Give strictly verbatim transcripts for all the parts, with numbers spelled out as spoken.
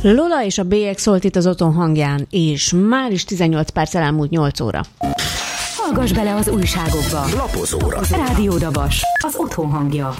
Lola és a bélyeg szólt itt az Otthon hangján, és már is tizennyolc perc elmúlt nyolc óra. Hallgass bele az újságokba. Lapozóra. Rádió Dabas, az Otthon hangja.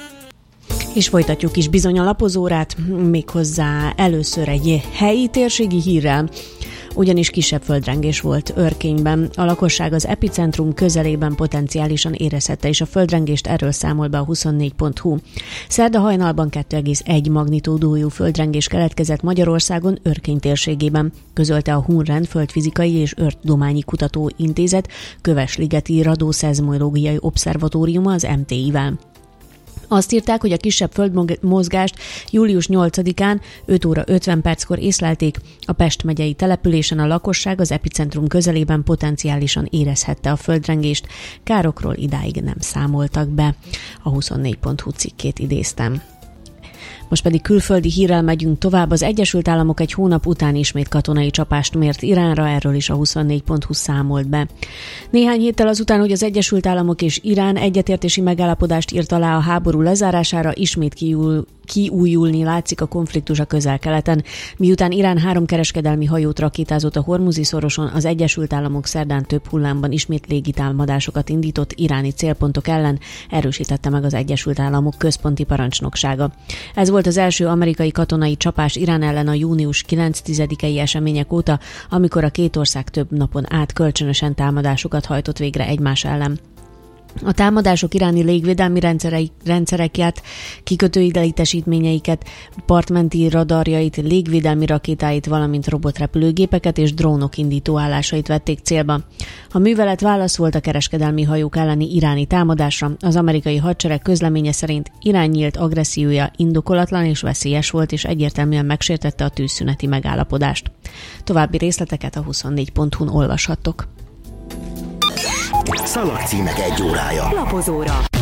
És folytatjuk is bizony a lapozórát, méghozzá először egy helyi térségi hírrel, ugyanis kisebb földrengés volt Örkényben. A lakosság az epicentrum közelében potenciálisan érezhette is a földrengést, erről számol be a huszonnégy pont hu. Szerda hajnalban kettő egész egy magnitúdújú földrengés keletkezett Magyarországon Örkény térségében, közölte a Hunrend Földfizikai és Erdőtudományi Kutatóintézet Kövesligeti Radioszeizmológiai Obszervatóriuma az em té i-vel. Azt írták, hogy a kisebb földmozgást július nyolcadikán öt óra ötven perckor észlelték. A Pest megyei településen a lakosság az epicentrum közelében potenciálisan érezhette a földrengést. Károkról idáig nem számoltak be. A huszonnégy pont hu cikkét idéztem. Most pedig külföldi hírrel megyünk tovább. Az Egyesült Államok egy hónap után ismét katonai csapást mért Iránra, erről is a huszonnégy pont hu számolt be. Néhány héttel azután, hogy az Egyesült Államok és Irán egyetértési megállapodást írt alá a háború lezárására, ismét kiúl, kiújulni látszik a konfliktus a Közel-Keleten. Miután Irán három kereskedelmi hajót rakétázott a Hormuzi-szoroson, az Egyesült Államok szerdán több hullámban ismét légitámadásokat indított iráni célpontok ellen, erősítette meg az Egyesült Államok központi parancsnoksága. Ez volt az első amerikai katonai csapás Irán ellen a június kilencedikei események óta, amikor a két ország több napon át kölcsönösen támadásokat hajtott végre egymás ellen. A támadások iráni légvédelmi rendszereket, kikötői létesítményeiket, partmenti radarjait, légvédelmi rakétáit, valamint robotrepülőgépeket és drónok indítóállásait vették célba. A művelet válasz volt a kereskedelmi hajók elleni iráni támadásra. Az amerikai hadsereg közleménye szerint Irán nyílt agressziója indokolatlan és veszélyes volt, és egyértelműen megsértette a tűzszüneti megállapodást. További részleteket a huszonnégy pont hu-n olvashattok. Szalagcímek egy órája. Lapozóra.